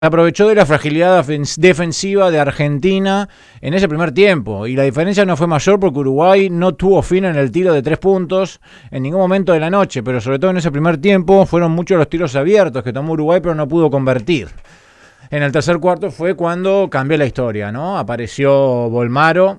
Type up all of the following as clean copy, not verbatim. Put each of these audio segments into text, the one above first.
aprovechó de la fragilidad defensiva de Argentina en ese primer tiempo, y la diferencia no fue mayor porque Uruguay no tuvo fin en el tiro de 3 puntos en ningún momento de la noche, pero sobre todo en ese primer tiempo fueron muchos los tiros abiertos que tomó Uruguay pero no pudo convertir. En el tercer cuarto fue cuando cambió la historia, ¿no? Apareció Bolmaro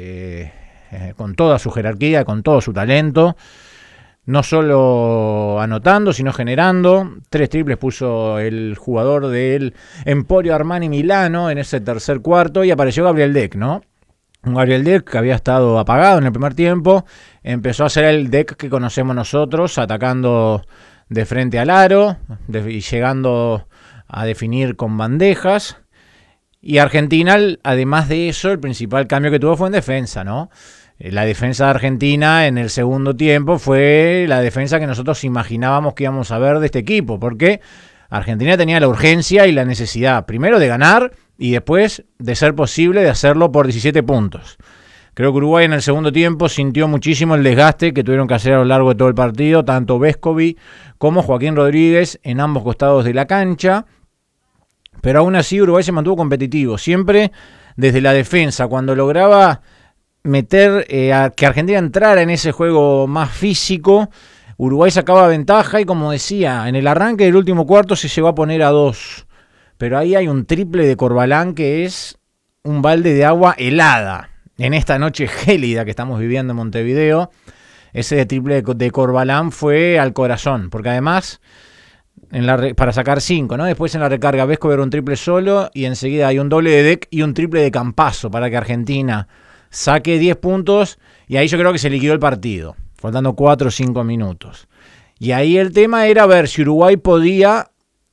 con toda su jerarquía, con todo su talento, no solo anotando, sino generando. 3 triples puso el jugador del Emporio Armani Milano en ese tercer cuarto y apareció Gabriel Deck, ¿no? Un Gabriel Deck que había estado apagado en el primer tiempo, empezó a ser el Deck que conocemos nosotros, atacando de frente al aro y llegando a definir con bandejas. Y Argentina, además de eso, el principal cambio que tuvo fue en defensa, ¿no? La defensa de Argentina en el segundo tiempo fue la defensa que nosotros imaginábamos que íbamos a ver de este equipo, porque Argentina tenía la urgencia y la necesidad, primero de ganar y después, de ser posible, de hacerlo por 17 puntos. Creo que Uruguay en el segundo tiempo sintió muchísimo el desgaste que tuvieron que hacer a lo largo de todo el partido, tanto Vescovi como Joaquín Rodríguez en ambos costados de la cancha, pero aún así Uruguay se mantuvo competitivo, siempre desde la defensa, cuando lograba meter a que Argentina entrara en ese juego más físico, Uruguay sacaba ventaja y, como decía, en el arranque del último cuarto se llegó a poner a 2, pero ahí hay un triple de Corbalán que es un balde de agua helada en esta noche gélida que estamos viviendo en Montevideo. Ese triple de Corbalán fue al corazón, porque además para sacar 5, ¿no? Después en la recarga Vescovi era un triple solo y enseguida hay un doble de Deck y un triple de Campazzo para que Argentina saque 10 puntos, y ahí yo creo que se liquidó el partido, faltando 4 o 5 minutos. Y ahí el tema era ver si Uruguay podía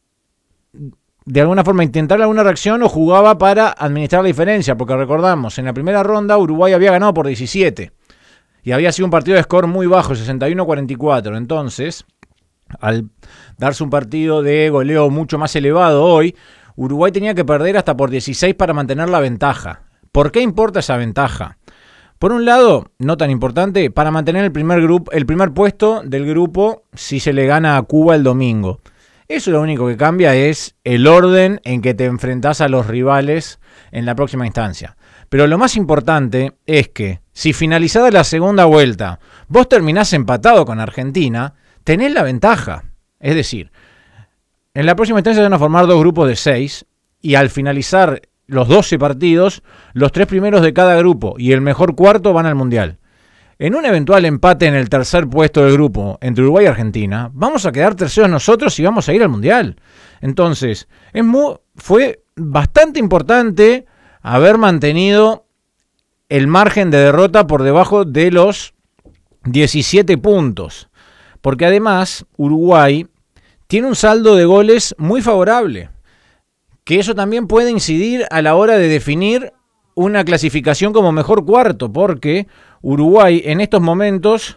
de alguna forma intentar alguna reacción o jugaba para administrar la diferencia, porque recordamos, en la primera ronda Uruguay había ganado por 17 y había sido un partido de score muy bajo, 61-44. Entonces, al darse un partido de goleo mucho más elevado hoy, Uruguay tenía que perder hasta por 16 para mantener la ventaja. ¿Por qué importa esa ventaja? Por un lado, no tan importante, para mantener el primer puesto del grupo si se le gana a Cuba el domingo. Eso lo único que cambia es el orden en que te enfrentás a los rivales en la próxima instancia. Pero lo más importante es que si finalizada la segunda vuelta vos terminás empatado con Argentina, tenés la ventaja. Es decir, en la próxima instancia se van a formar 2 grupos de 6 y al finalizar los 12 partidos, los 3 primeros de cada grupo y el mejor cuarto van al Mundial. En un eventual empate en el tercer puesto del grupo entre Uruguay y Argentina, vamos a quedar terceros nosotros y vamos a ir al Mundial. Entonces, fue bastante importante haber mantenido el margen de derrota por debajo de los 17 puntos. Porque además, Uruguay tiene un saldo de goles muy favorable, que eso también puede incidir a la hora de definir una clasificación como mejor cuarto, porque Uruguay en estos momentos,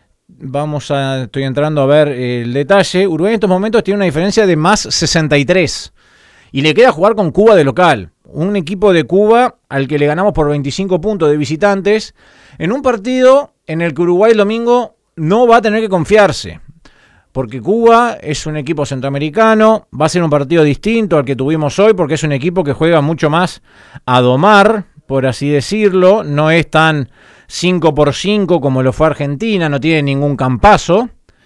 estoy entrando a ver el detalle, Uruguay en estos momentos tiene una diferencia de más 63 y le queda jugar con Cuba de local, un equipo de Cuba al que le ganamos por 25 puntos de visitantes, en un partido en el que Uruguay el domingo no va a tener que confiarse, porque Cuba es un equipo centroamericano, va a ser un partido distinto al que tuvimos hoy, porque es un equipo que juega mucho más a domar, por así decirlo, no es tan 5x5 como lo fue Argentina, no tiene ningún Campazzo,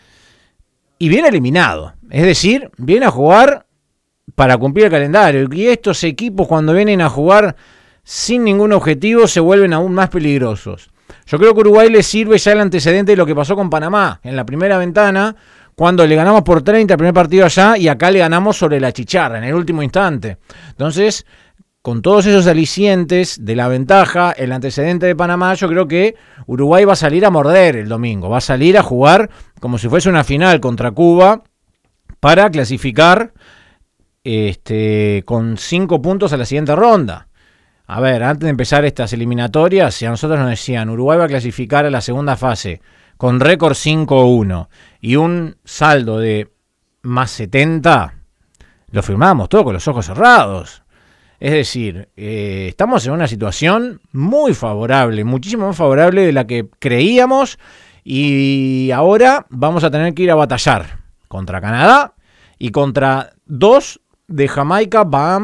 y viene eliminado, es decir, viene a jugar para cumplir el calendario, y estos equipos cuando vienen a jugar sin ningún objetivo se vuelven aún más peligrosos. Yo creo que a Uruguay le sirve ya el antecedente de lo que pasó con Panamá en la primera ventana, cuando le ganamos por 30 el primer partido allá y acá le ganamos sobre la chicharra en el último instante. Entonces, con todos esos alicientes de la ventaja, el antecedente de Panamá, yo creo que Uruguay va a salir a morder el domingo, va a salir a jugar como si fuese una final contra Cuba para clasificar con 5 puntos a la siguiente ronda. A ver, antes de empezar estas eliminatorias, si a nosotros nos decían Uruguay va a clasificar a la segunda fase con récord 5-1 y un saldo de más 70, lo firmamos todo con los ojos cerrados. Es decir, estamos en una situación muy favorable, muchísimo más favorable de la que creíamos, y ahora vamos a tener que ir a batallar contra Canadá y contra 2 de Jamaica, Bahamas